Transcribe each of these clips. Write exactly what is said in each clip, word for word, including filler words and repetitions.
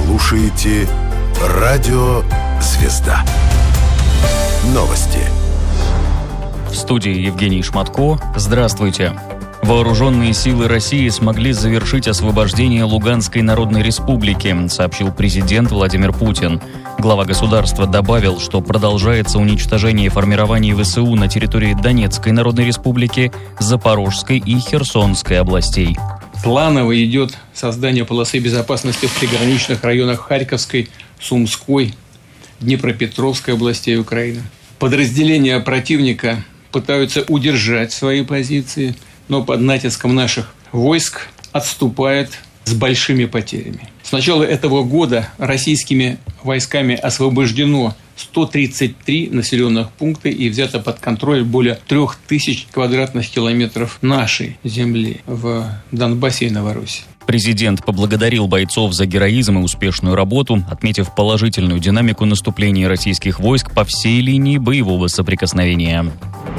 слушаете Радио «Звезда». Новости. В студии Евгений Шматко. Здравствуйте. Вооруженные силы России смогли завершить освобождение Луганской Народной Республики, сообщил президент Владимир Путин. Глава государства добавил, что продолжается уничтожение формирований ВСУ на территории Донецкой Народной Республики, Запорожской и Херсонской областей. Планово идет создание полосы безопасности в приграничных районах Харьковской, Сумской, Днепропетровской областей Украины. Подразделения противника пытаются удержать свои позиции, но под натиском наших войск отступает с большими потерями. С начала этого года российскими войсками освобождено сто тридцать три населенных пункта и взято под контроль более трех тысяч квадратных километров нашей земли в Донбассе и Новороссии. Президент поблагодарил бойцов за героизм и успешную работу, отметив положительную динамику наступления российских войск по всей линии боевого соприкосновения.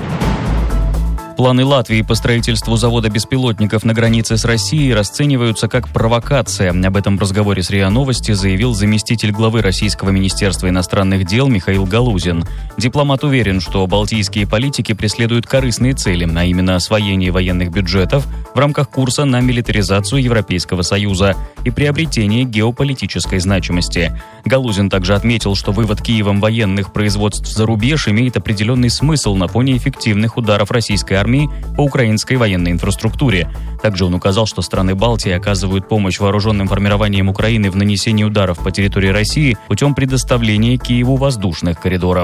Планы Латвии по строительству завода беспилотников на границе с Россией расцениваются как провокация. Об этом в разговоре с РИА Новости заявил заместитель главы Российского министерства иностранных дел Михаил Галузин. Дипломат уверен, что балтийские политики преследуют корыстные цели, а именно освоение военных бюджетов в рамках курса на милитаризацию Европейского Союза и приобретение геополитической значимости. Галузин также отметил, что вывод Киевом военных производств за рубеж имеет определенный смысл на фоне эффективных ударов российской армии по украинской военной инфраструктуре. Также он указал, что страны Балтии оказывают помощь вооруженным формированиям Украины в нанесении ударов по территории России путем предоставления Киеву воздушных коридоров.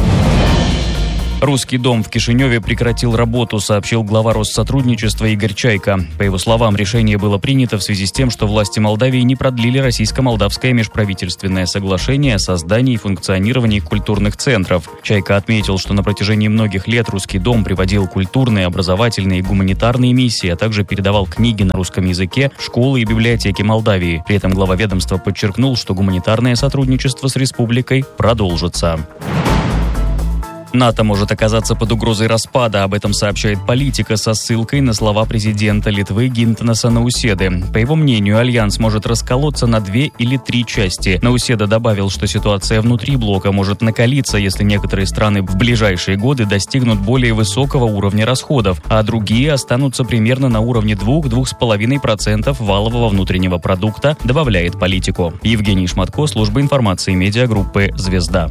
Русский дом в Кишиневе прекратил работу, сообщил глава Россотрудничества Игорь Чайка. По его словам, решение было принято в связи с тем, что власти Молдавии не продлили российско-молдавское межправительственное соглашение о создании и функционировании культурных центров. Чайка отметил, что на протяжении многих лет Русский дом приводил культурные, образовательные и гуманитарные миссии, а также передавал книги на русском языке в школы и библиотеки Молдавии. При этом глава ведомства подчеркнул, что гуманитарное сотрудничество с республикой продолжится. НАТО может оказаться под угрозой распада, об этом сообщает Политика со ссылкой на слова президента Литвы Гинтанаса Науседы. По его мнению, альянс может расколоться на две или три части. Науседа добавил, что ситуация внутри блока может накалиться, если некоторые страны в ближайшие годы достигнут более высокого уровня расходов, а другие останутся примерно на уровне два-два с половиной процента валового внутреннего продукта, добавляет Политику. Евгений Шматко, служба информации медиагруппы «Звезда».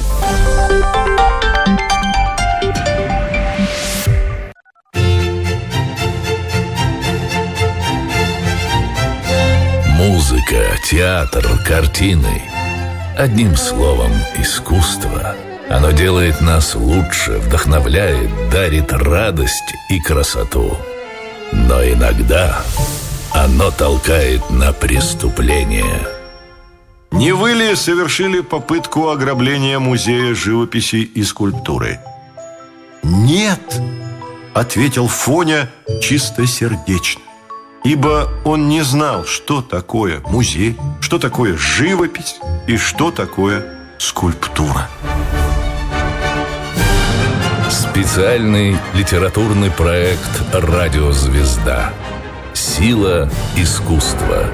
Музыка, театр, картины. Одним словом, искусство. Оно делает нас лучше, вдохновляет, дарит радость и красоту. Но иногда оно толкает на преступление. Не вы ли совершили попытку ограбления музея живописи и скульптуры? Нет, ответил Фоня чистосердечно. Ибо он не знал, что такое музей, что такое живопись и что такое скульптура. Специальный литературный проект «Радио Звезда». Сила искусства.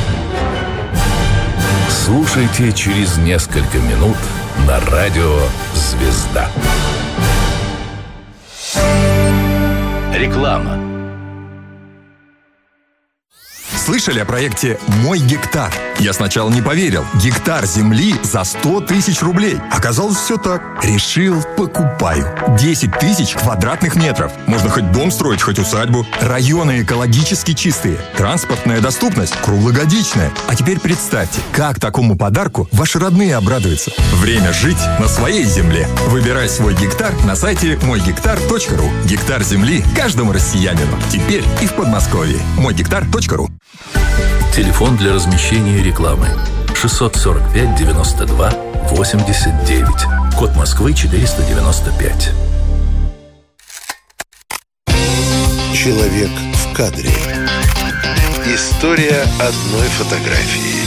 Слушайте через несколько минут на Радио Звезда. Реклама. Слышали о проекте «Мой гектар»? Я сначала не поверил. Гектар земли за сто тысяч рублей. Оказалось, все так. Решил, покупаю. десять тысяч квадратных метров. Можно хоть дом строить, хоть усадьбу. Районы экологически чистые. Транспортная доступность круглогодичная. А теперь представьте, как такому подарку ваши родные обрадуются. Время жить на своей земле. Выбирай свой гектар на сайте мой гектар точка ру. Гектар земли каждому россиянину. Теперь и в Подмосковье. мой гектар точка ру. Телефон для размещения рекламы шестьсот сорок пять девяносто два восемьдесят девять. Код Москвы четыреста девяносто пять. Человек в кадре. История одной фотографии.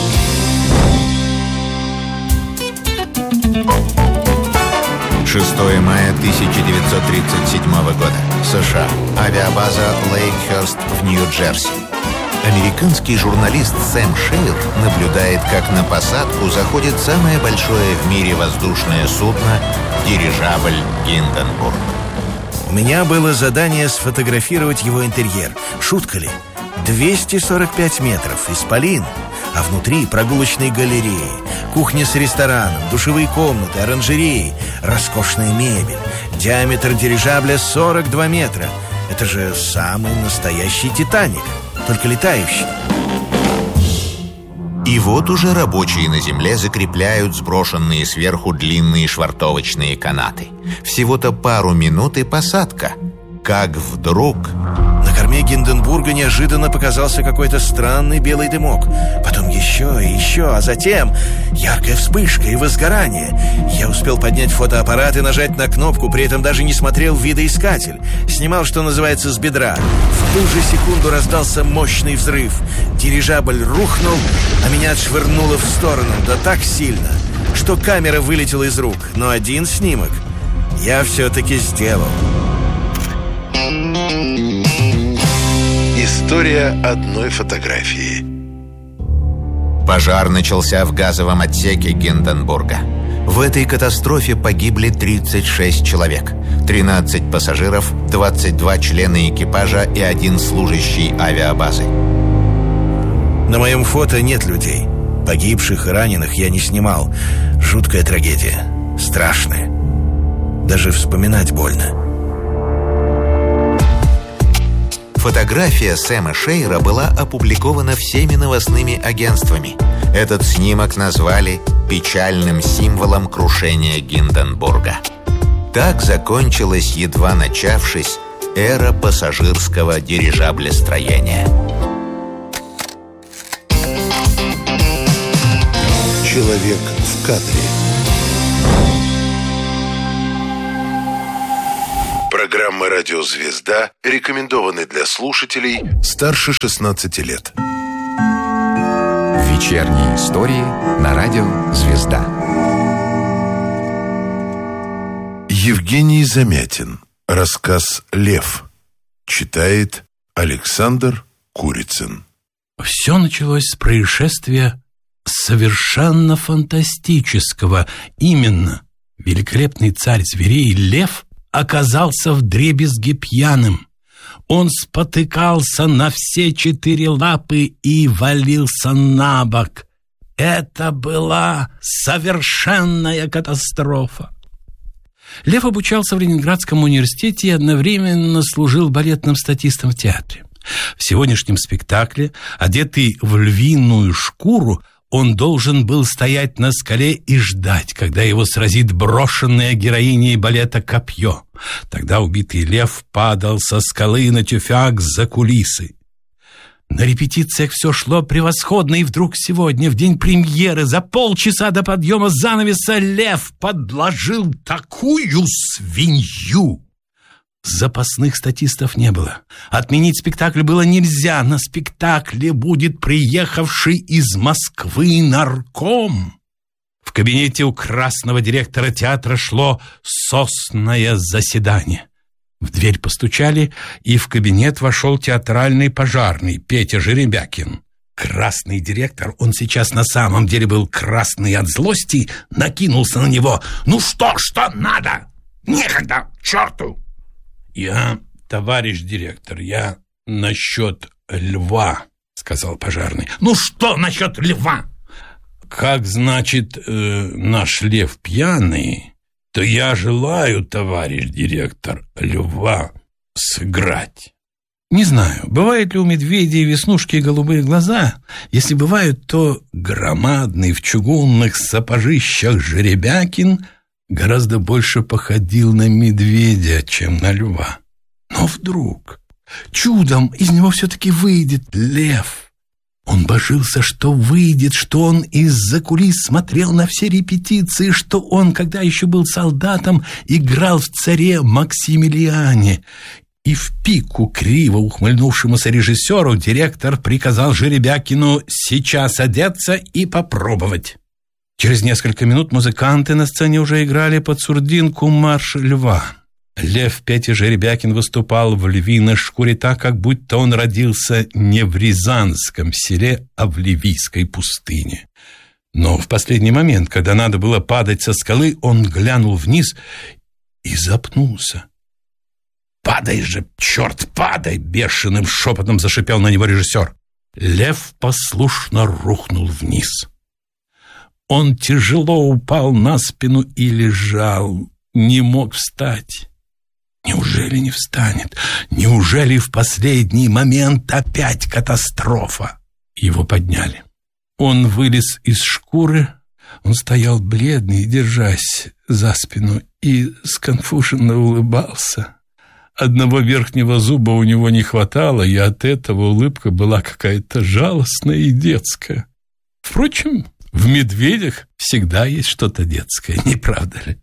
шестого мая тысяча девятьсот тридцать седьмого года. США. Авиабаза Лейкхерст в Нью-Джерси. Американский журналист Сэм Шейр наблюдает, как на посадку заходит самое большое в мире воздушное судно – дирижабль «Гинденбург». У меня было задание сфотографировать его интерьер. Шутка ли? двести сорок пять метров, исполин. А внутри прогулочные галереи, кухня с рестораном, душевые комнаты, оранжереи, роскошная мебель. Диаметр дирижабля сорок два метра. Это же самый настоящий «Титаник», только летающий. И вот уже рабочие на земле закрепляют сброшенные сверху длинные швартовочные канаты. Всего-то пару минут и посадка. Как вдруг... На корме Гинденбурга неожиданно показался какой-то странный белый дымок. Потом еще и еще, а затем яркая вспышка и возгорание. Я успел поднять фотоаппарат и нажать на кнопку, при этом даже не смотрел в видоискатель. Снимал, что называется, с бедра. В ту же секунду раздался мощный взрыв. Дирижабль рухнул, а меня отшвырнуло в сторону, да так сильно, что камера вылетела из рук. Но один снимок я все-таки сделал. История одной фотографии. Пожар начался в газовом отсеке Гинденбурга. В этой катастрофе погибли тридцать шесть человек. тринадцать пассажиров, двадцать два члена экипажа и один служащий авиабазы. На моем фото нет людей. Погибших и раненых я не снимал. Жуткая трагедия. Страшная. Даже вспоминать больно. Фотография Сэма Шейра была опубликована всеми новостными агентствами. Этот снимок назвали печальным символом крушения Гинденбурга. Так закончилась, едва начавшись, эра пассажирского дирижаблестроения. Человек в кадре. Программа «Радио Звезда» рекомендованы для слушателей старше шестнадцати лет. Вечерние истории на радио «Звезда». Евгений Замятин. Рассказ «Лев». Читает Александр Курицын. Все началось с происшествия совершенно фантастического. Именно великолепный царь зверей Лев оказался вдребезги пьяным. Он спотыкался на все четыре лапы и валился на бок. Это была совершенная катастрофа. Лев обучался в Ленинградском университете и одновременно служил балетным статистом в театре. В сегодняшнем спектакле, одетый в львиную шкуру, он должен был стоять на скале и ждать, когда его сразит брошенное героиней балета копье. Тогда убитый лев падал со скалы на тюфяк за кулисы. На репетициях все шло превосходно, и вдруг сегодня, в день премьеры, за полчаса до подъема занавеса, лев подложил такую свинью. Запасных статистов не было. Отменить спектакль было нельзя. На спектакле будет приехавший из Москвы нарком. В кабинете у красного директора театра шло сосное заседание. В дверь постучали, и в кабинет вошел театральный пожарный Петя Жеребякин. Красный директор, он сейчас на самом деле был красный от злости, накинулся на него. «Ну что, что надо? Некогда, к черту!» «Я, товарищ директор, я насчет льва», — сказал пожарный. «Ну что насчет льва?» «Как, значит, э, наш лев пьяный, то я желаю, товарищ директор, льва сыграть». Не знаю, бывают ли у медведей веснушки и голубые глаза. Если бывают, то громадный в чугунных сапожищах Жеребякин гораздо больше походил на медведя, чем на льва. Но вдруг чудом из него все-таки выйдет лев. Он божился, что выйдет, что он из-за кулис смотрел на все репетиции, что он, когда еще был солдатом, играл в царе Максимилиане. И в пику криво ухмыльнувшемуся режиссеру директор приказал Жеребякину сейчас одеться и попробовать. Через несколько минут музыканты на сцене уже играли под сурдинку марш льва. Лев Петя Жеребякин выступал в львиной шкуре так, как будто он родился не в Рязанском селе, а в Ливийской пустыне. Но в последний момент, когда надо было падать со скалы, он глянул вниз и запнулся. «Падай же, черт, падай!» — бешеным шепотом зашипел на него режиссер. Лев послушно рухнул вниз. Он тяжело упал на спину и лежал, не мог встать. Неужели не встанет? Неужели в последний момент опять катастрофа? Его подняли. Он вылез из шкуры, он стоял бледный, держась за спину, и сконфуженно улыбался. Одного верхнего зуба у него не хватало, и от этого улыбка была какая-то жалостная и детская. Впрочем, в медведях всегда есть что-то детское, не правда ли?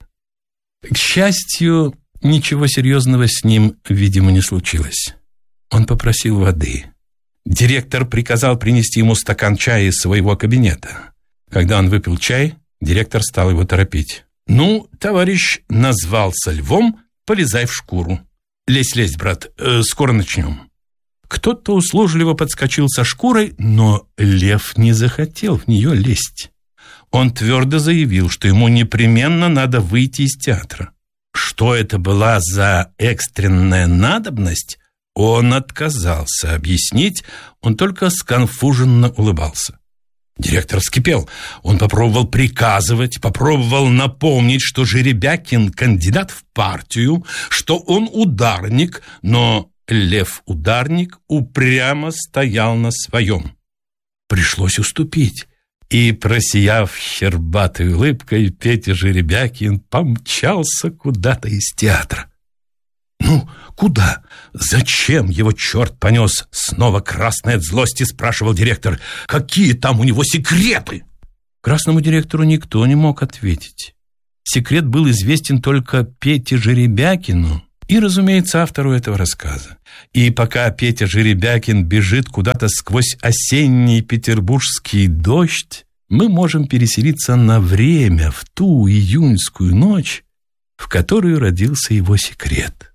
К счастью, ничего серьезного с ним, видимо, не случилось. Он попросил воды. Директор приказал принести ему стакан чая из своего кабинета. Когда он выпил чай, директор стал его торопить. «Ну, товарищ назвался львом, полезай в шкуру. Лезь, лезь, брат, э, скоро начнем». Кто-то услужливо подскочил со шкурой, но лев не захотел в нее лезть. Он твердо заявил, что ему непременно надо выйти из театра. Что это была за экстренная надобность, он отказался объяснить, он только сконфуженно улыбался. Директор вскипел. Он попробовал приказывать, попробовал напомнить, что Жеребякин кандидат в партию, что он ударник, но лев-ударник упрямо стоял на своем. Пришлось уступить. И, просияв щербатой улыбкой, Петя Жеребякин помчался куда-то из театра. «Ну, куда? Зачем его черт понес?» Снова красный от злости спрашивал директор. «Какие там у него секреты?» Красному директору никто не мог ответить. Секрет был известен только Пете Жеребякину и, разумеется, автору этого рассказа. И пока Петя Жеребякин бежит куда-то сквозь осенний петербургский дождь, мы можем переселиться на время в ту июньскую ночь, в которую родился его секрет.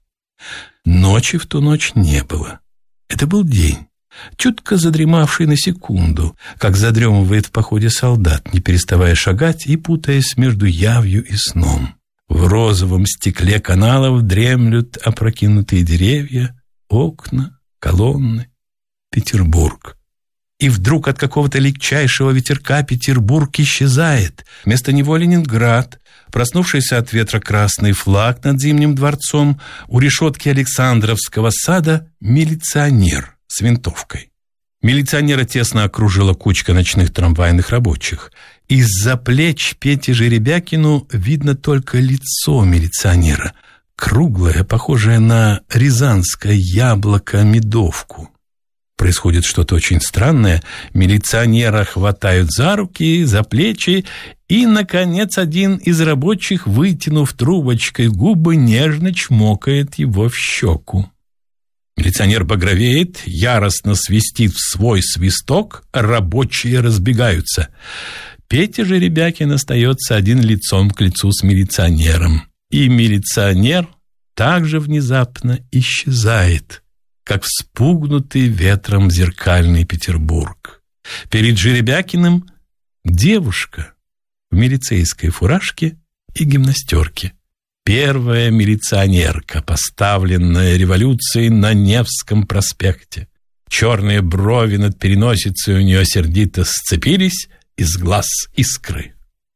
Ночи в ту ночь не было. Это был день, чутко задремавший на секунду, как задремывает в походе солдат, не переставая шагать и путаясь между явью и сном. В розовом стекле каналов дремлют опрокинутые деревья, окна, колонны, Петербург. И вдруг от какого-то легчайшего ветерка Петербург исчезает. Вместо него Ленинград, проснувшийся от ветра красный флаг над Зимним дворцом, у решетки Александровского сада милиционер с винтовкой. Милиционера тесно окружила кучка ночных трамвайных рабочих. Из-за плеч Пети Жеребякину видно только лицо милиционера, круглое, похожее на рязанское яблоко-медовку. Происходит что-то очень странное. Милиционера хватают за руки, за плечи, и, наконец, один из рабочих, вытянув трубочкой губы, нежно чмокает его в щеку. Милиционер багровеет, яростно свистит в свой свисток, рабочие разбегаются. Петя Жеребякин остается один лицом к лицу с милиционером. И милиционер также внезапно исчезает, как вспугнутый ветром зеркальный Петербург. Перед Жеребякиным девушка в милицейской фуражке и гимнастерке. Первая милиционерка, поставленная революцией на Невском проспекте. Черные брови над переносицей у нее сердито сцепились, из глаз искры.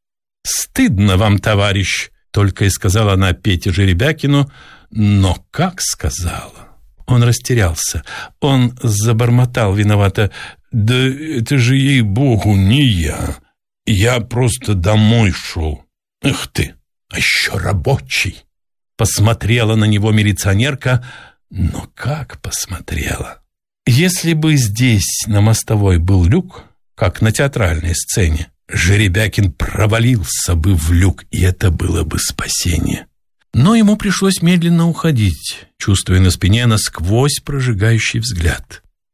«Стыдно вам, товарищ», — только и сказала она Пете Жеребякину, но как сказала? Он растерялся. Он забормотал виновато: «Да это же, ей-богу, не я. Я просто домой шел. Эх ты, а еще рабочий». Посмотрела на него милиционерка, но как посмотрела? Если бы здесь на мостовой был люк, как на театральной сцене, Жеребякин провалился бы в люк, и это было бы спасение. Но ему пришлось медленно уходить, чувствуя на спине насквозь прожигающий взгляд.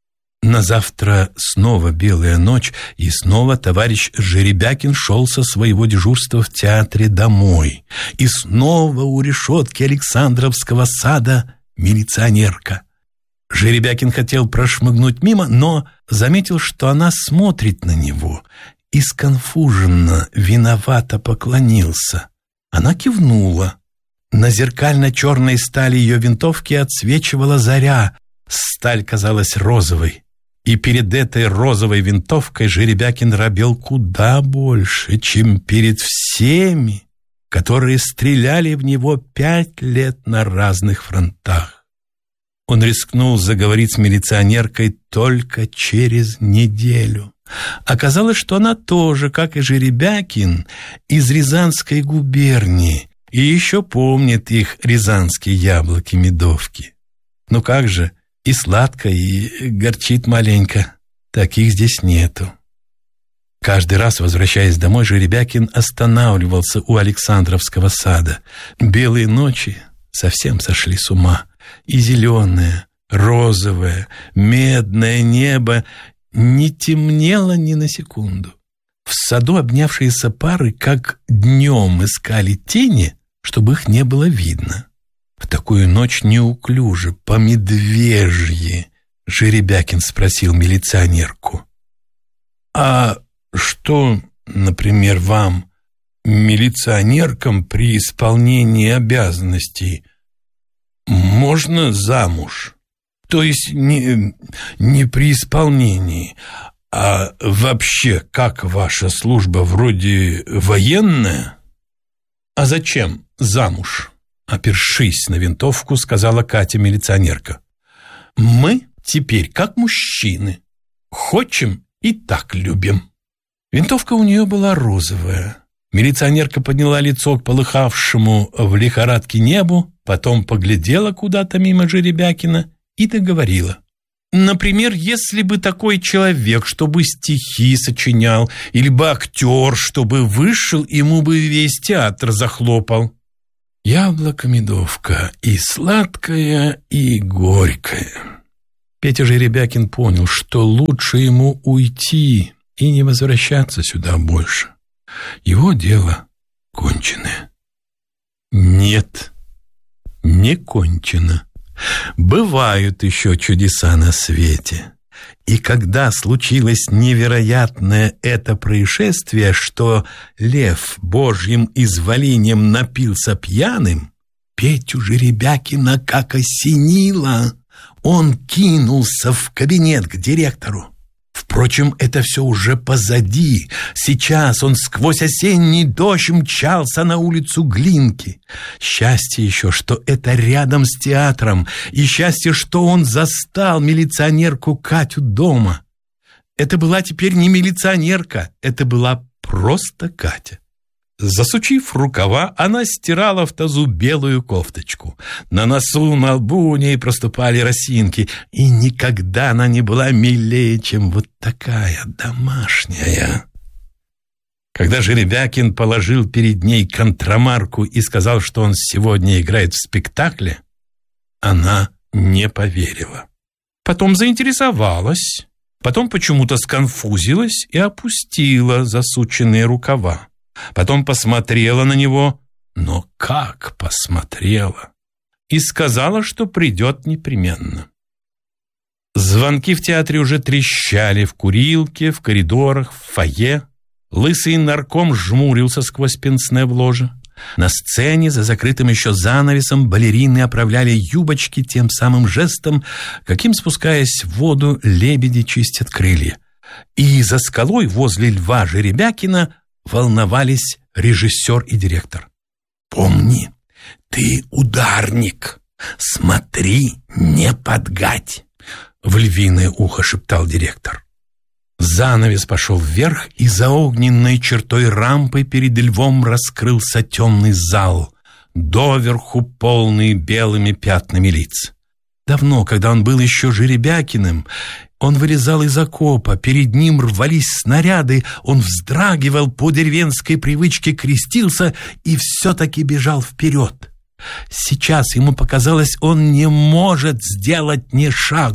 На завтра снова белая ночь, и снова товарищ Жеребякин шел со своего дежурства в театре домой. И снова у решетки Александровского сада милиционерка. Жеребякин хотел прошмыгнуть мимо, но заметил, что она смотрит на него, и сконфуженно, виновато поклонился. Она кивнула. На зеркально-черной стали ее винтовки отсвечивала заря. Сталь казалась розовой. И перед этой розовой винтовкой Жеребякин робел куда больше, чем перед всеми, которые стреляли в него пять лет на разных фронтах. Он рискнул заговорить с милиционеркой только через неделю. Оказалось, что она тоже, как и Жеребякин, из Рязанской губернии и еще помнит их рязанские яблоки-медовки. Ну как же, и сладко, и горчит маленько. Таких здесь нету. Каждый раз, возвращаясь домой, Жеребякин останавливался у Александровского сада. Белые ночи совсем сошли с ума. И зеленое, розовое, медное небо не темнело ни на секунду. В саду обнявшиеся пары, как днем искали тени, чтобы их не было видно. В такую ночь неуклюже, по-медвежьи, Жеребякин спросил милиционерку. «А что, например, вам, милиционеркам, при исполнении обязанностей можно замуж? То есть не, не при исполнении, а вообще, как ваша служба, вроде военная?» «А зачем замуж?» Опершись на винтовку, сказала Катя-милиционерка. «Мы теперь как мужчины. Хочем и так любим». Винтовка у нее была розовая. Милиционерка подняла лицо к полыхавшему в лихорадке небу, потом поглядела куда-то мимо Жеребякина и договорила. «Например, если бы такой человек, чтобы стихи сочинял, или бы актер, чтобы вышел, ему бы весь театр захлопал». Яблоко-медовка и сладкая, и горькая. Петя Жеребякин понял, что лучше ему уйти и не возвращаться сюда больше. Его дело кончено. Нет, не кончено. Бывают еще чудеса на свете. И когда случилось невероятное это происшествие, что лев Божьим изволением напился пьяным, Петю Жеребякина как осенило. Он кинулся в кабинет к директору. Впрочем, это все уже позади. Сейчас он сквозь осенний дождь мчался на улицу Глинки. Счастье еще, что это рядом с театром, и счастье, что он застал милиционерку Катю дома. Это была теперь не милиционерка, это была просто Катя. Засучив рукава, она стирала в тазу белую кофточку. На носу, на лбу у ней проступали росинки. И никогда она не была милее, чем вот такая домашняя. Когда Жеребякин положил перед ней контрамарку и сказал, что он сегодня играет в спектакле, она не поверила. Потом заинтересовалась, потом почему-то сконфузилась и опустила засученные рукава. Потом посмотрела на него, но как посмотрела, и сказала, что придет непременно. Звонки в театре уже трещали в курилке, в коридорах, в фойе. Лысый нарком жмурился сквозь пенсне в ложе. На сцене, за закрытым еще занавесом, балерины оправляли юбочки тем самым жестом, каким, спускаясь в воду, лебеди чистят крылья. И за скалой возле льва Жеребякина волновались режиссер и директор. «Помни, ты ударник. Смотри, не подгадь», — в львиное ухо шептал директор. Занавес пошел вверх, и за огненной чертой рампы перед львом раскрылся темный зал, доверху полный белыми пятнами лиц. Давно, когда он был еще Жеребякиным, он вылезал из окопа, перед ним рвались снаряды, он вздрагивал, по деревенской привычке крестился и все-таки бежал вперед. Сейчас ему показалось, он не может сделать ни шагу.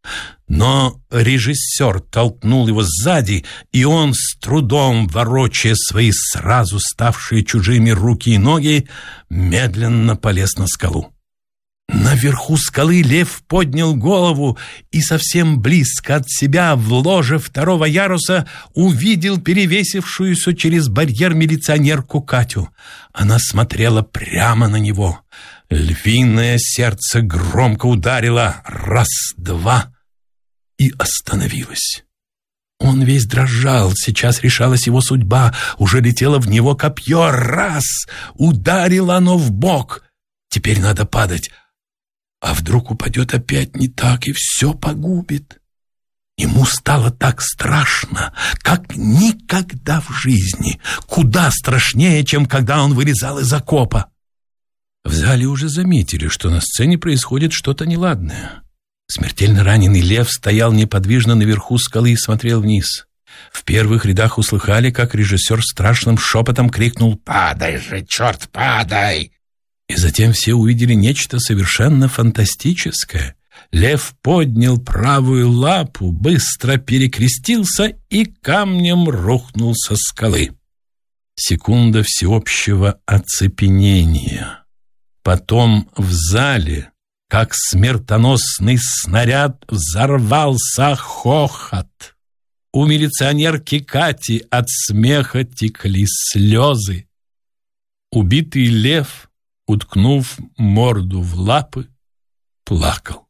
Но режиссер толкнул его сзади, и он, с трудом ворочая свои сразу ставшие чужими руки и ноги, медленно полез на скалу. Наверху скалы лев поднял голову и совсем близко от себя в ложе второго яруса увидел перевесившуюся через барьер милиционерку Катю. Она смотрела прямо на него. Львиное сердце громко ударило раз, два и остановилось. Он весь дрожал, сейчас решалась его судьба. Уже летело в него копье. Раз! Ударило оно в бок. Теперь надо падать. А вдруг упадет опять не так и все погубит? Ему стало так страшно, как никогда в жизни. Куда страшнее, чем когда он вылезал из окопа. В зале уже заметили, что на сцене происходит что-то неладное. Смертельно раненый лев стоял неподвижно наверху скалы и смотрел вниз. В первых рядах услыхали, как режиссер страшным шепотом крикнул «Падай же, черт, падай!». И затем все увидели нечто совершенно фантастическое. Лев поднял правую лапу, быстро перекрестился и камнем рухнул со скалы. Секунда всеобщего оцепенения. Потом в зале, как смертоносный снаряд, взорвался хохот. У милиционерки Кати от смеха текли слезы. Убитый лев, уткнув морду в лапы, плакал.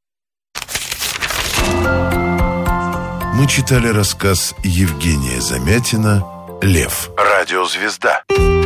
Мы читали рассказ Евгения Замятина «Лев». Радиозвезда.